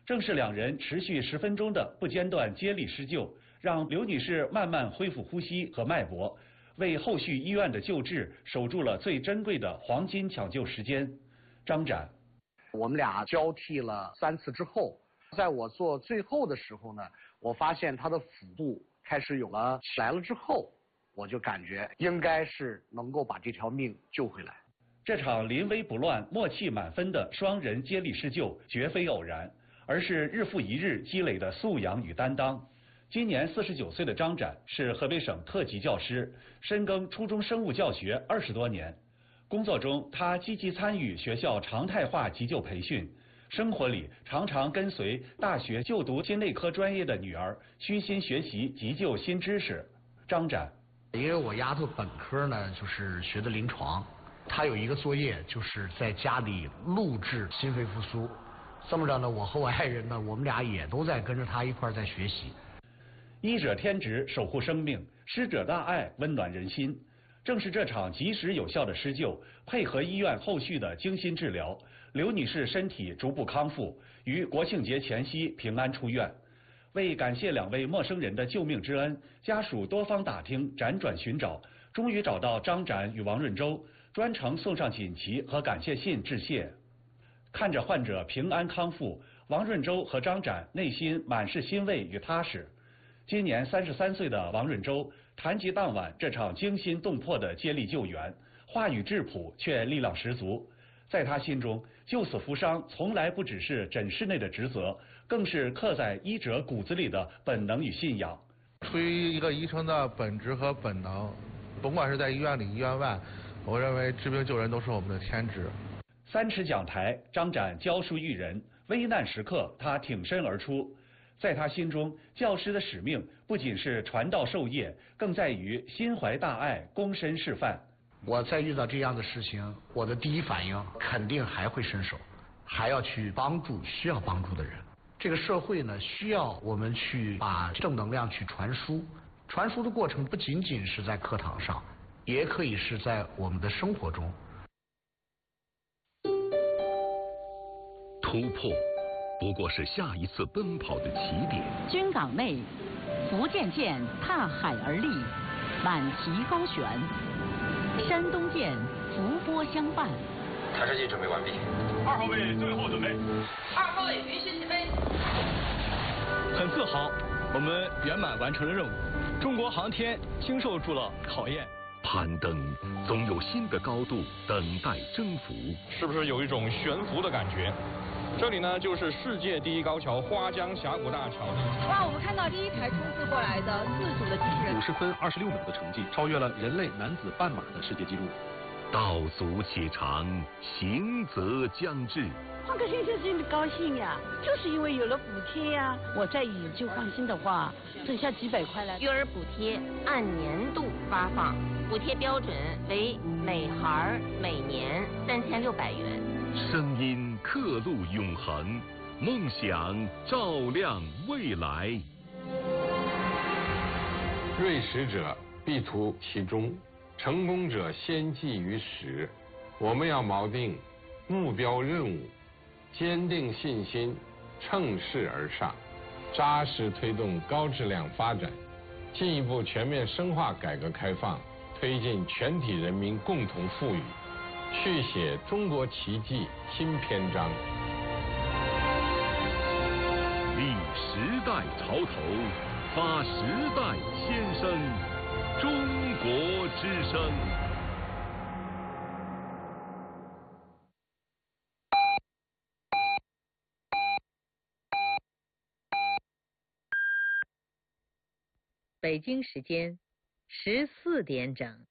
正是两人持续10分钟的不间断接力施救，让刘女士慢慢恢复呼吸和脉搏，为后续医院的救治守住了最珍贵的黄金抢救时间。张展， 我们俩交替了3次之后，在我做最后的时候呢，我发现他的腹部开始有了起来了之后，我就感觉应该是能够把这条命救回来。 这场临危不乱、默契满分的双人接力施救绝非偶然，而是日复一日积累的素养与担当。今年49岁的张展是河北省特级教师，深耕初中生物教学20多年。工作中，他积极参与学校常态化急救培训，生活里常常跟随大学就读心内科专业的女儿虚心学习急救新知识。张展， 因为我丫头本科呢就是学的临床，她有一个作业就是在家里录制心肺复苏。这么着呢，我和我爱人呢，我们俩也都在跟着她一块在学习。 医者天职，守护生命；师者大爱，温暖人心。正是这场及时有效的施救，配合医院后续的精心治疗，刘女士身体逐步康复，于国庆节前夕平安出院。为感谢2位陌生人的救命之恩，家属多方打听，辗转寻找，终于找到张展与王润洲，专程送上锦旗和感谢信致谢。看着患者平安康复，王润洲和张展内心满是欣慰与踏实。今年33岁的王润洲谈及当晚这场惊心动魄的接力救援，话语质朴却力量十足。在他心中，救死扶伤从来不只是诊室内的职责，更是刻在医者骨子里的本能与信仰。 出于一个医生的本职和本能，甭管是在医院里、医院外，我认为治病救人都是我们的天职。 3尺讲台，张展教书育人，危难时刻他挺身而出。在他心中，教师的使命不仅是传道授业，更在于心怀大爱，躬身示范。 我在遇到这样的事情，我的第一反应肯定还会伸手，还要去帮助需要帮助的人。这个社会呢，需要我们去把正能量去传输。传输的过程不仅仅是在课堂上，也可以是在我们的生活中。 突破不过是下一次奔跑的起点。 军港内，福建舰踏海而立，满旗高悬；山东舰伏波相伴。 探视器准备完毕。 2号位最后准备。 2号位允许起飞。 很自豪，我们圆满完成了任务。中国航天经受住了考验。 攀登总有新的高度等待征服。 是不是有一种悬浮的感觉？这里呢，就是世界第一高桥花江峡谷大桥。 哇，我们看到第一台冲刺过来的自主的机器人 ，50分26秒的成绩，超越了人类男子半马的世界纪录。 道阻且长，行则将至。 换个先生心里高兴呀，就是因为有了补贴呀。我再有就放心的话，省下几百块来。 育儿补贴按年度发放，补贴标准为每孩每年3600元。 声音刻录永恒，梦想照亮未来。 锐识者必图其中，成功者先记于始。我们要锚定目标任务，坚定信心，乘势而上，扎实推动高质量发展，进一步全面深化改革开放，推进全体人民共同富裕，续写中国奇迹新篇章。 立时代潮头，发时代先声，中国之声。 北京时间14点整。